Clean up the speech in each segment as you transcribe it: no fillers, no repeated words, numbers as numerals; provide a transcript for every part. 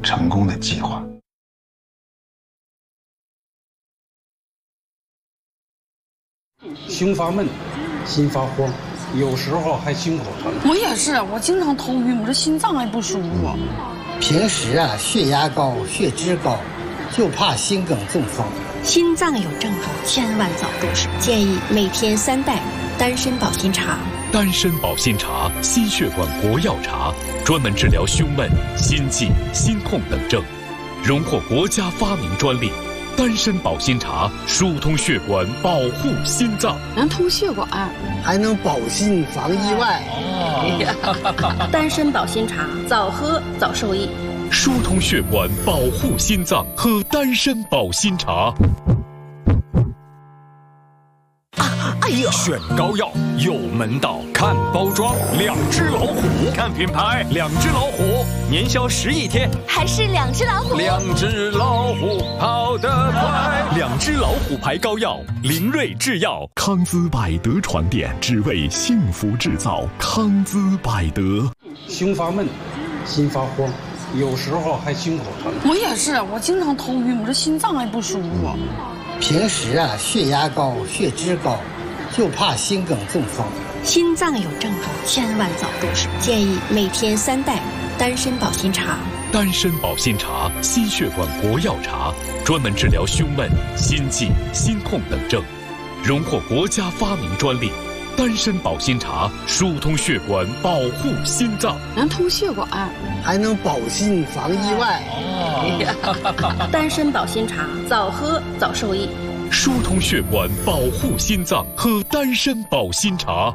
成功的计划。 胸发闷，心发慌，有时候还心口疼。 我也是，我经常头晕，我这心脏还不舒服。 平时血压高、血脂高，就怕心梗中风。 心脏有症状，千万早重视。建议每天3袋丹参保心茶。 丹参保心茶，心血管国药茶，专门治疗胸闷、心悸、心痛等症，荣获国家发明专利。丹参保心茶疏通血管，保护心脏， 能通血管， 还能保心防意外。 丹参保心茶，早喝早受益。 疏通血管，保护心脏，喝丹参保心茶。 选膏药有门道，看包装，2只老虎；看品牌，2只老虎。年销11天， 还是2只老虎。 2只老虎跑得快。2只老虎牌膏药，灵瑞制药。 康姿百德床垫，只为幸福制造。康姿百德。 胸发闷，心发慌，有时候还心口疼。 我也是，我经常头晕，我这心脏还不舒服。 平时血压高、血脂高，就怕心梗中风。 心脏有症状，千万早重视。建议每天3袋丹参保心茶。 丹参保心茶，心血管国药茶，专门治疗胸闷、心悸、心痛等症，荣获国家发明专利。丹参保心茶疏通血管，保护心脏， 能通血管， 还能保心防意外。 丹参保心茶，早喝早受益。 疏通血管，保护心脏，喝丹参保心茶。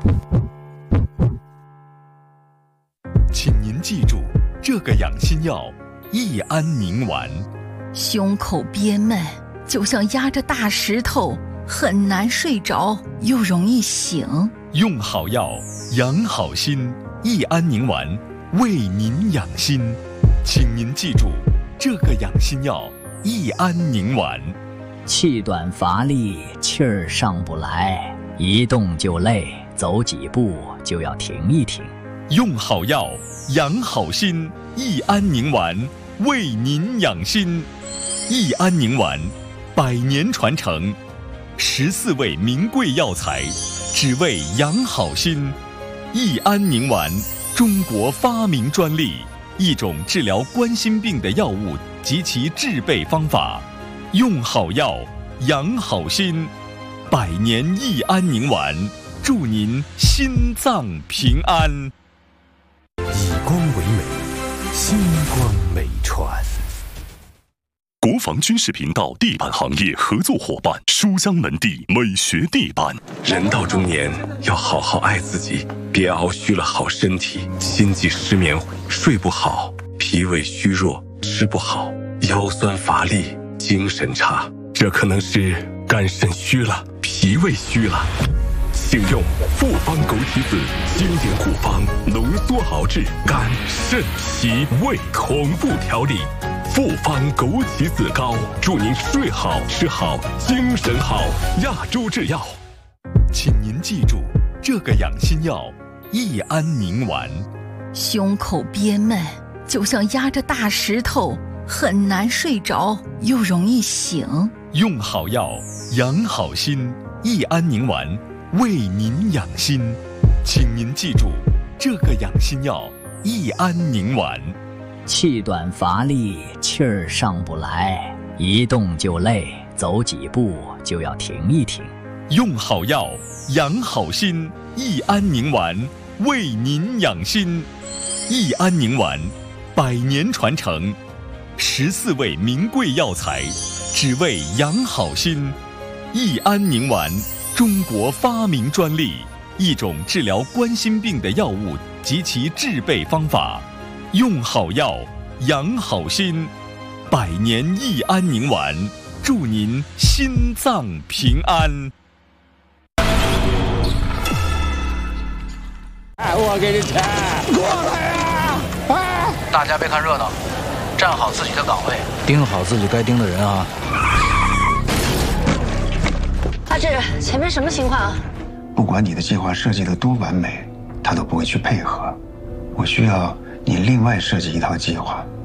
请您记住，这个养心药益安宁丸。 胸口憋闷，就像压着大石头，很难睡着，又容易醒。 用好药，养好心，益安宁丸为您养心。请您记住，这个养心药益安宁丸。 气短乏力，气儿上不来，一动就累，走几步就要停一停。 用好药，养好心，益安宁丸为您养心。益安宁丸100年传承，14味名贵药材，只为养好心。益安宁丸，中国发明专利，一种治疗冠心病的药物及其制备方法。用好药，养好心，100年益安宁丸，祝您心脏平安。 以光为美，星光美传。 国防军事频道地板行业合作伙伴，书香门第美学地板。 人到中年，要好好爱自己，别熬虚了好身体，心悸失眠，睡不好，脾胃虚弱，吃不好，腰酸乏力，精神差，这可能是肝肾虚了，脾胃虚了。请用复方枸杞子经典古方浓缩熬制肝肾脾胃同步调理。复方枸杞子膏，祝您睡好吃好精神好。亚洲制药。 请您记住，这个养心药益安宁丸。 胸口憋闷，就像压着大石头，很难睡着，又容易醒。 用好药，养好心，益安宁丸为您养心。请您记住，这个养心药益安宁丸。 气短乏力，气儿上不来，一动就累，走几步就要停一停。 用好药，养好心，益安宁丸为您养心。益安宁丸100年传承，14味名贵药材，只为养好心。益安宁丸，中国发明专利，一种治疗冠心病的药物及其制备方法。用好药，养好心，100年益安宁丸，祝您心脏平安。 我给你钱，过来呀！哎， 大家别看热闹，站好自己的岗位， 盯好自己该盯的人啊！ 大志，前面什么情况啊？ 不管你的计划设计得多完美，他都不会去配合。我需要你另外设计一套计划，